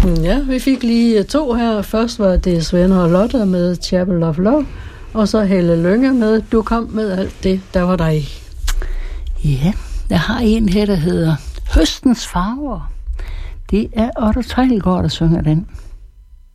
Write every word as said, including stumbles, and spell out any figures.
Ja, vi fik lige to her. Først var det Svend og Lotte med Chapel of Love, og så Helle Lynge med Du kom med alt det, der var dig. Ja, jeg har en her, der hedder Høstens farver. Det er Otto Teilgaard, der synger den.